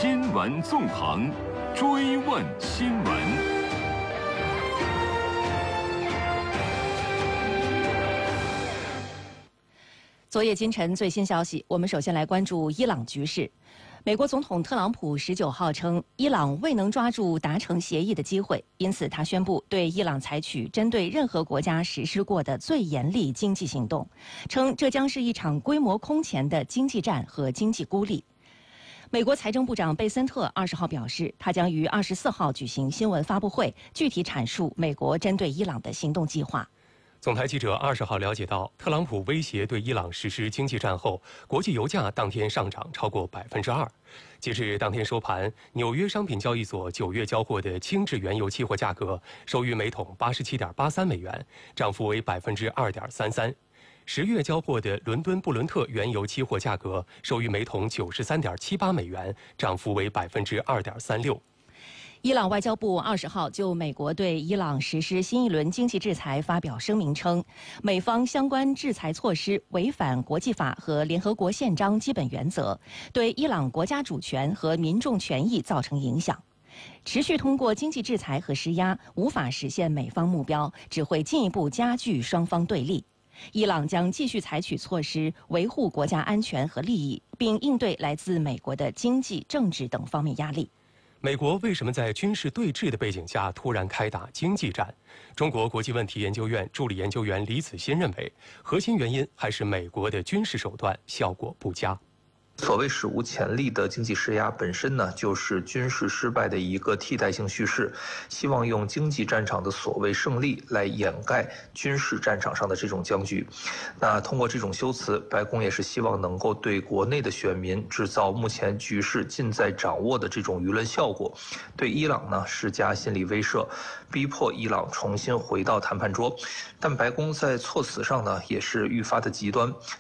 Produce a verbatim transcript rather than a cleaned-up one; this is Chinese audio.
新闻纵横，追问新闻。 昨夜今晨最新消息，我们首先来关注伊朗局势。美国总统特朗普十九号称，伊朗未能抓住达成协议的机会，因此他宣布对伊朗采取针对任何国家实施过的最严厉经济行动，称这将是一场规模空前的经济战和经济孤立。美国财政部长贝森特二十号表示，他将于二十四号举行新闻发布会，具体阐述美国针对伊朗的行动计划。 总台记者二十号了解到，特朗普威胁对伊朗实施经济战后，国际油价当天上涨超过百分之二。截至当天收盘，纽约商品交易所九月交货的轻质原油期货价格收于每桶八十七点八三美元，涨幅为百分之二点三三。十月交货的伦敦布伦特原油期货价格收于每桶九十三点七八美元，涨幅为百分之二点三六。 伊朗外交部二十号就美国对伊朗实施新一轮经济制裁发表声明称，美方相关制裁措施违反国际法和联合国宪章基本原则，对伊朗国家主权和民众权益造成影响。持续通过经济制裁和施压，无法实现美方目标，只会进一步加剧双方对立。伊朗将继续采取措施维护国家安全和利益，并应对来自美国的经济、政治等方面压力。 美国为什么在军事对峙的背景下突然开打经济战？中国国际问题研究院助理研究员李子欣认为，核心原因还是美国的军事手段效果不佳。 所谓史无前例的经济施压本身呢，就是军事失败的一个替代性叙事，希望用经济战场的所谓胜利来掩盖军事战场上的这种僵局。那通过这种修辞，白宫也是希望能够对国内的选民制造目前局势尽在掌握的这种舆论效果，对伊朗呢施加心理威慑，逼迫伊朗重新回到谈判桌。但白宫在措辞上呢也是愈发的极端，